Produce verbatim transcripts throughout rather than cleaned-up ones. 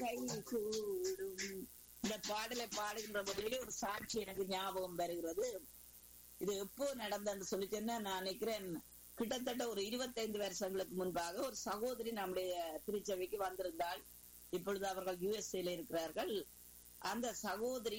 கை கூடும். இந்த பாடலை பாடுகின்ற போதிலே ஒரு சாட்சி எனக்கு ஞாபகம் வருகிறது. இது எப்போ நடந்தன்னு சொல்லிட்டேன்னா, நான் நினைக்கிறேன் கிட்டத்தட்ட ஒரு இருபத்தைந்து வருஷங்களுக்கு முன்பாக ஒரு சகோதரி நம்முடைய திருச்சபைக்கு வந்திருந்தாள். இப்பொழுது அவர்கள் யுஎஸ்ஏல இருக்கிறார்கள். அந்த சகோதரி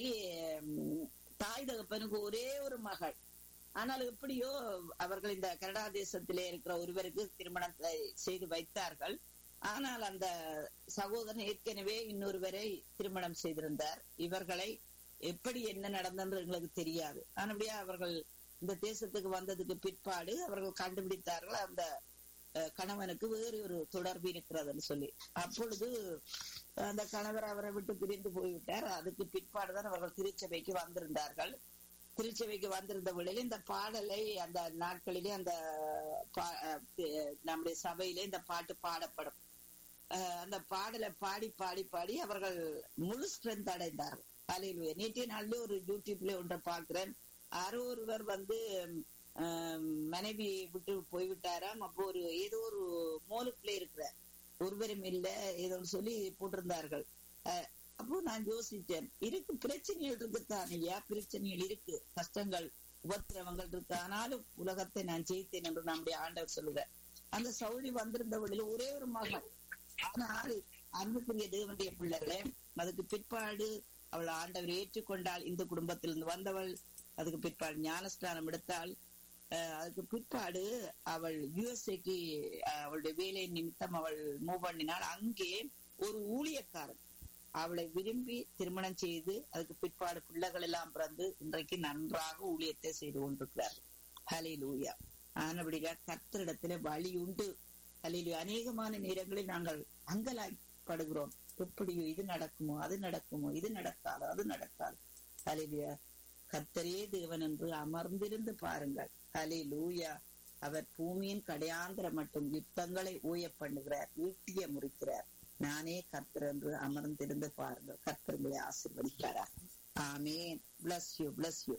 தாய் தகப்பனுக்கு ஒரே ஒரு மகள். ஆனால் எப்படியோ அவர்கள் இந்த கனடா தேசத்திலே இருக்கிற ஒருவருக்கு திருமணத்தை செய்து வைத்தார்கள். ஆனால் அந்த சகோதரன் ஏற்கனவே இன்னொருவரை திருமணம் செய்திருந்தார். இவர்களை எப்படி என்ன நடந்தது எங்களுக்கு தெரியாது. ஆனபடியா அவர்கள் இந்த தேசத்துக்கு வந்ததுக்கு பிற்பாடு அவர்கள் கண்டுபிடித்தார்கள் அந்த கணவனுக்கு வேறு ஒரு தொடர்பு இருக்கிறதுன்னு சொல்லி. அப்பொழுது அந்த கணவர் அவரை விட்டு பிரிந்து போய்விட்டார். அதுக்கு பிற்பாடுதான் அவர்கள் திருச்சபைக்கு வந்திருந்தார்கள். திருச்சபைக்கு வந்திருந்த வேளையில் இந்த பாடலை அந்த நாட்களிலே அந்த நம்முடைய சபையிலே இந்த பாட்டு பாடப்படும். அந்த பாடலை பாடி பாடி பாடி அவர்கள் முழு ஸ்ட்ரென்த் அடைந்தார்கள். அலையிலுவே நேற்றைய நாளிலே ஒரு யூடியூப்ல ஒன்றை பார்க்கிறேன். யாரோ ஒருவர் வந்து மனைவி விட்டு போய்விட்டாராம். அப்போ ஒரு ஏதோ ஒரு மோலுக்குள்ள இருக்கிற ஒருவரும் இல்ல ஏதோ சொல்லி போட்டிருந்தார்கள். அப்போ நான் யோசித்தேன், இருக்கு பிரச்சனைகள் இருக்குத்தானையா, பிரச்சனைகள் இருக்கு, கஷ்டங்கள் உபத்திரவங்கள் இருக்கு. ஆனாலும் உலகத்தை நான் ஜெயித்தேன் என்று நம்முடைய ஆண்டவர் சொல்லுவார். அந்த சௌரி வந்திருந்தவளில் ஒரே ஒரு மகன். ஆனால் அன்புக்குரிய தேவனுடைய பிள்ளைகளே, அதுக்கு பிற்பாடு அவள் ஆண்டவர் ஏற்றுக்கொண்டாள். இந்த குடும்பத்திலிருந்து வந்தவள். அதுக்கு பிற்பாடு ஞானஸ்தானம் எடுத்தாள். அதுக்கு பிற்பாடு அவள் யுஎஸ்ஏக்கு அவளுடைய வேலை நிமித்தம் அவள் மூவ் பண்ணினாள். அங்கே ஒரு ஊழியக்காரன் அவளை விரும்பி திருமணம் செய்து அதுக்கு பிற்பாடு பிள்ளைகள் எல்லாம் பிறந்து இன்றைக்கு நன்றாக ஊழியத்தை செய்து கொண்டிருக்கிறார். ஹல்லேலூயா. ஆனபடியா கர்த்தரிடத்துல வழி உண்டு. ஹல்லேலூயா. அநேகமான நேரங்களில் நாங்கள் அங்கலாய்ப்படுகிறோம். எப்படியோ இது நடக்குமோ, அது நடக்குமோ, இது நடக்காது, அது நடக்காது. ஹல்லேலூயா. கர்த்தரே தேவன் என்று அமர்ந்திருந்து பாருங்கள். ஹல்லேலூயா. அவர் பூமியின் கடையாந்திர மட்டும் யுத்தங்களை ஓய பண்ணுகிறார், ஈட்டிய முறிக்கிறார். நானே கர்த்தர் என்று அமர்ந்திருந்து பாருங்கள். கர்த்தர்களை ஆசீர்வதிப்பாரா. ஆமேன். bless you, bless you.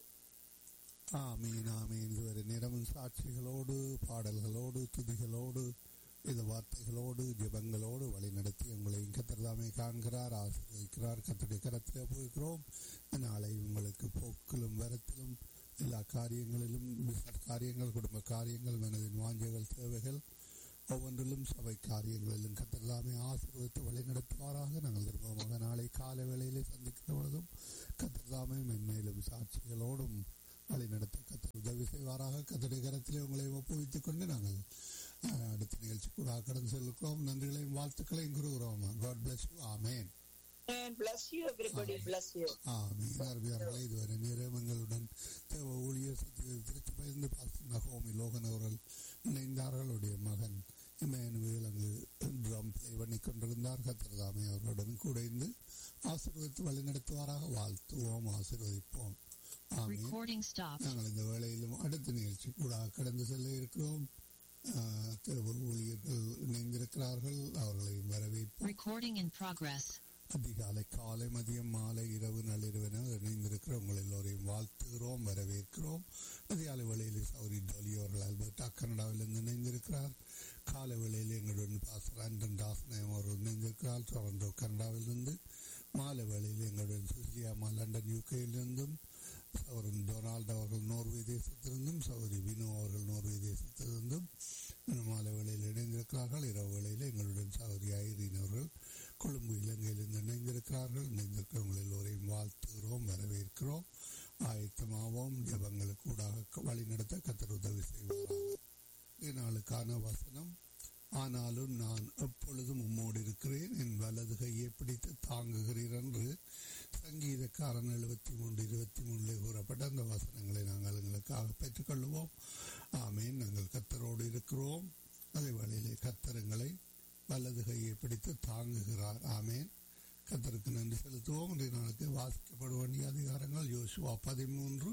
ஆமீன், ஆமீன். இதுவரை நேரமும் சாட்சிகளோடு, பாடல்களோடு, துதிகளோடு, இந்த வார்த்தைகளோடு, ஜெபங்களோடு வழி நடத்தி உங்களை கர்த்தர்தாமே காண்கிறார், ஆசீர்வதிக்கிறார். கர்த்தருடைய கரத்திலே போகிறோம். நாளை உங்களுக்கு போக்கிலும் வரத்திலும் எல்லா காரியங்களிலும், காரியங்கள், குடும்ப காரியங்கள், மனதின் வாஞ்சைகள், தேவைகள் ஒவ்வொன்றிலும், சபை காரியங்களிலும் கர்த்தர்தாமே ஆசீர்வதித்து வழி நடத்துவாராக. நாங்கள் திரும்பமாக நாளை காலை வேளையிலே சந்திக்கிற பொழுதும் கர்த்தர்தாமே மென்மேலும் சாட்சிகளோடும் வழி நடத்த கர்த்தர் உதவி செய்வாராக. கர்த்தருடைய கரத்திலே உங்களை ஒப்புவித்துக் கொண்டு நாங்கள் அடுத்த நிகழ்ச்சி கூட கடந்து செல்கிறோம். நன்றிகளையும் வாழ்த்துக்களையும் கூறுகிறோம். God bless you. Amen. Bless you everybody. Bless you. ஆமென். அருமையானவர்களே, இதுவரை நேரம் எங்களுடன் தேவ ஊழியர் திருச்சபையிலிருந்து பாஸ்டர் நகோமி லோகன் அவர்கள் இணைந்தார்கள். அவருடைய மகன் இமானுவேல் அங்கு ட்ரம் பிளே பண்ணி கொண்டிருந்தார். கர்த்தர் தாமே அவர்களுடன் கூட இருந்து ஆசீர்வதித்து வழி நடத்துவாராக. வாழ்த்துவோம், ஆசீர்வதிப்போம். நாங்கள் இந்த வேளையிலும் அடுத்த நிகழ்ச்சி கூட கடந்து செல்ல இருக்கிறோம். ஊழியர்கள் இணைந்திருக்கிறார்கள். அவர்களையும் வரவேற்போம். அதிகாலை, காலை, மதியம், மாலை, இரவு, நள்ளிரவென இணைந்திருக்கிற உங்கள் எல்லோரையும் வாழ்த்துகிறோம், வரவேற்கிறோம். அதிகாலை வேளையில் சௌரி டோலி அவர்கள் அல்பர்டா கனடாவிலிருந்து இணைந்திருக்கிறார். காலை வேளையில் எங்களுடன் பாஸ்டர் ஆண்டன் தாசனயம் அவர்கள் இணைந்திருக்கிறார் டொரண்டோ கனடாவிலிருந்து. மாலை வேளையில் எங்களுடன் சுசிலியாமா லண்டன் யூகேயிலிருந்தும், சௌரன் டொனால்டு அவர்கள் நோர்வே தேசத்திலிருந்தும், சௌரி வினோ அவர்கள் நோர்வே தேசத்திலிருந்தும் மாலை வேளையில் இணைந்திருக்கிறார்கள். இரவு வேளையில் எங்களுடன் சௌரி ஐரீன் அவர்கள் கொழும்பு இலங்கையிலிருந்து இணைந்திருக்கிறார்கள். இணைந்திருக்கிறவங்கள் எல்லோரையும் வாழ்த்துகிறோம், வரவேற்கிறோம். ஆயத்தமாவோம். ஜபங்களுக்கு ஊடாக வழி நடத்த கர்த்தர் உதவி செய்வாராக. நாளுக்கான வசனம்: ஆனாலும் நான் எப்பொழுதும் உம்மோடு இருக்கிறேன், என் வலது கையை பிடித்து தாங்குகிறீர் என்று சங்கீதக்காரன் எழுபத்தி மூன்று இருபத்தி மூணுல கூறப்பட்ட அந்த வசனங்களை நாங்கள் எங்களுக்காக பெற்றுக்கொள்வோம். ஆமேன். நாங்கள் கர்த்தரோடு இருக்கிறோம். அதே வேளையிலே கர்த்தர் எங்களை வலது கையை பிடித்து தாங்குகிறார். ஆமேன். கர்த்தருக்கு நன்றி செலுத்துவோம். இன்றைய நாளுக்கு வாசிக்கப்பட வேண்டிய அதிகாரங்கள்: யோசுவா பதிமூன்று,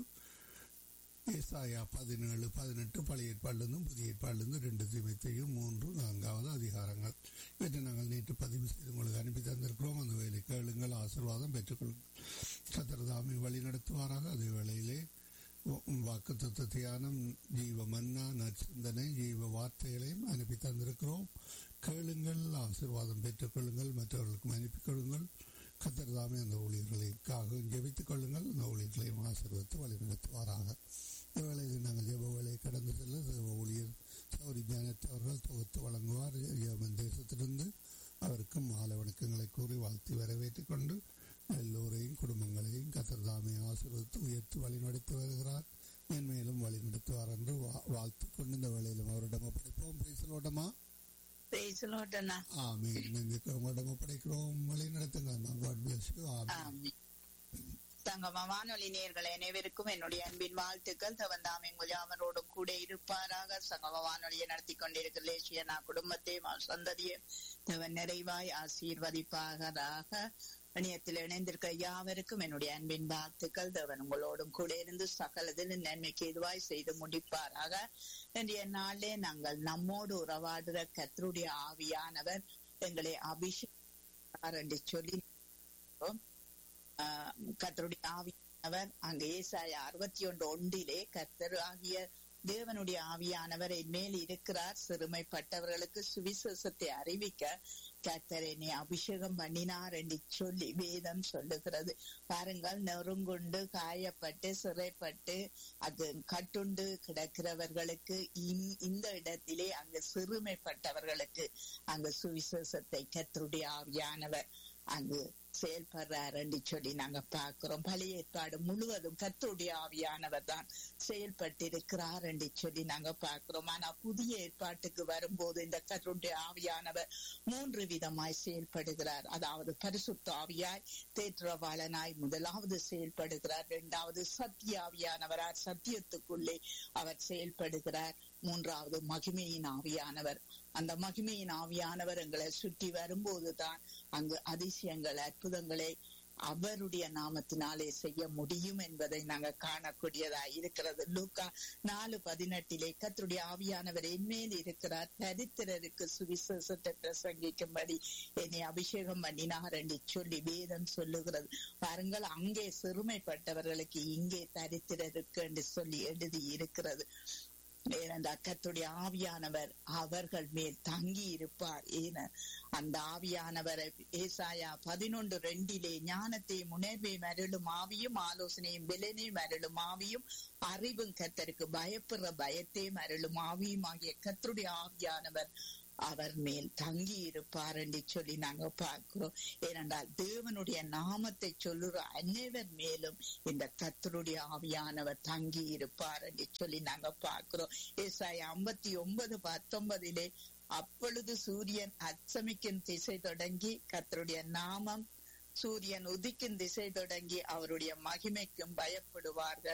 ஏசாயா பதினேழு, பதினெட்டு, பழைய ஏற்பாடிலிருந்தும் புதிய ஏற்பாடிலிருந்து ரெண்டு தீமைத்தையும் மூன்று நான்காவது அதிகாரங்கள். இவற்றை நாங்கள் நேற்று பதிவு செய்து உங்களுக்கு அனுப்பி தந்திருக்கிறோம். அந்த வேலை கேளுங்கள், ஆசீர்வாதம் பெற்றுக்கொள்ளுங்கள். கர்த்தர் தாமே வழி நடத்துவாராக. அதே வேளையிலே வாக்குத்தத்த தியானம், ஜீவ மன்னா, நற்சிந்தனை, ஜீவ வார்த்தைகளையும் அனுப்பி தந்திருக்கிறோம். கேளுங்கள், ஆசீர்வாதம் பெற்றுக்கொள்ளுங்கள், மற்றவர்களுக்கும் அனுப்பிக் கொள்ளுங்கள். கர்த்தர் தாமே அந்த ஊழியர்களுக்காக ஜெபித்துக் கொள்ளுங்கள். அந்த ஊழியர்களையும் ஆசீர்வதித்து வழிநடத்துவாராக. இந்த வேளையில் நாங்கள் ஜெப வேலையை கடந்து செல்ல ஜெப ஊழியர் சௌரி ஜானட் அவர்கள் தொகுத்து வழங்குவார். யமன் தேசத்திலிருந்து அவருக்கும் மாலை வணக்கங்களை கூறி வாழ்த்தி வரவேற்றுக் கொண்டு எல்லோரையும் குடும்பங்களையும் கர்த்தர் தாமே ஆசீர்வதித்து உயர்த்தி வழிநடத்தி வருகிறார். மேன்மேலும் வழி நடத்துவார் என்று வாழ்த்து கொண்டு இந்த வேளையிலும் அவரிடம் ஒப்படைப்போம். பேசலோட்டமா உங்களிடம் ஒப்படைக்கிறோம். வழி நடத்துங்க. தங்கமா வானொலி நேயர்கள் அனைவருக்கும் என்னுடைய அன்பின் வாழ்த்துக்கள். தவந்தாம் எங்கள் அவரோடு கூட இருப்பாராக. சங்கம வானொலியை நடத்தி கொண்டிருக்கிற லேசியனா குடும்பத்தையும் சந்ததியும் தவன் நிறைவாய் ஆசீர்வதிப்பாக. இணையத்தில் இணைந்திருக்கிற யாவருக்கும் என்னுடைய அன்பின் வாழ்த்துக்கள். தேவன் உங்களோடும் கூட இருந்து சகலதில் நன்மைக்கு எதுவாய் செய்து முடிப்பாராக. இன்றைய நாளே நாங்கள் நம்மோடு உறவாடுற கர்த்தருடைய ஆவியானவர் எங்களை அபிஷேகம் என்று சொல்லி கர்த்தருடைய ஆவியானவர் அங்க ஏசாயா அறுபத்தி ஒன்று ஒன்றிலே கர்த்தர் ஆகிய தேவனுடைய ஆவியானவர் என் மேல் இருக்கிறார், சிறுமைப்பட்டவர்களுக்கு சுவிசேஷத்தை அறிவிக்க கர்த்தர் என்னை அபிஷேகம் பண்ணினார் என்று சொல்லி வேதம் சொல்லுகிறது. பாருங்கள், நெருங்குண்டு காயப்பட்டு சிறைப்பட்டு அது கட்டுண்டு கிடக்கிறவர்களுக்கு இந்த இடத்திலே அங்கு சிறுமைப்பட்டவர்களுக்கு அங்கு சுவிசேஷத்தை கர்த்தருடைய ஆவியானவர் அங்கு செயல்படுறார் என்று சொல்லி நாங்க பார்க்கிறோம். பழைய ஏற்பாடு முழுவதும் கர்த்தருடைய ஆவியானவர் தான் செயல்பட்டிருக்கிறார் என்று சொல்லி நாங்க பார்க்கிறோம். ஆனா புதிய ஏற்பாட்டுக்கு வரும்போது இந்த கர்த்தருடைய ஆவியானவர் மூன்று விதமாய் செயல்படுகிறார். அதாவது பரிசுத்த ஆவியாய் தேற்றவாளனாய் முதலாவது செயல்படுகிறார். இரண்டாவது சத்திய ஆவியானவரார் சத்தியத்துக்குள்ளே அவர் செயல்படுகிறார். மூன்றாவது மகிமையின் ஆவியானவர். அந்த மகிமையின் ஆவியானவர் எங்களை சுற்றி வரும்போதுதான் அங்கு அதிசயங்கள் அற்புதங்களை அவருடைய நாமத்தினாலே செய்ய முடியும் என்பதை நாங்க காணக்கூடியதா இருக்கிறது. லூக்கா நாலு பதினெட்டிலே கர்த்தருடைய ஆவியானவர் என்மேல் இருக்கிறார், தரித்திரருக்கு சுவிசேஷத்தை பிரசங்கிக்கும்படி என்னை அபிஷேகம் பண்ணினார் என்று சொல்லி வேதம் சொல்லுகிறது. பாருங்கள், அங்கே சிறுமைப்பட்டவர்களுக்கு இங்கே தரித்திரருக்கு என்று சொல்லி எழுதி இருக்கிறது. கர்த்தருடைய ஆவியானவர் அவர்கள் மேல் தங்கி இருப்பார். ஏன அந்த ஆவியானவரை ஏசாயா பதினொன்று ரெண்டிலே ஞானத்தையும் உணர்வையும் அருளும் ஆவியும் ஆலோசனையும் விலனையும் அருளும் ஆவியும் அறிவும் கர்த்தருக்கு பயப்படுற பயத்தையும் அருளும் ஆவியும் ஆகிய கர்த்தருடைய ஆவியானவர் அவர் மேல் தங்கி இருப்பார் என்று சொல்லி நாங்க பார்க்கிறோம். ஏனென்றால் தேவனுடைய நாமத்தை சொல்லுற அனைவர் மேலும் இந்த கர்த்தருடைய ஆவியானவர் தங்கி இருப்பார் என்று சொல்லி நாங்க பார்க்கிறோம். ஏசாயா ஐம்பத்தி ஒன்பது பத்தொன்பதிலே அப்பொழுது சூரியன் அஸ்தமிக்கும் திசை தொடங்கி கர்த்தருடைய நாமம் சூரியன் உதிக்கும் திசை தொடங்கி அவருடைய மகிமைக்கும் பயப்படுவார்கள்.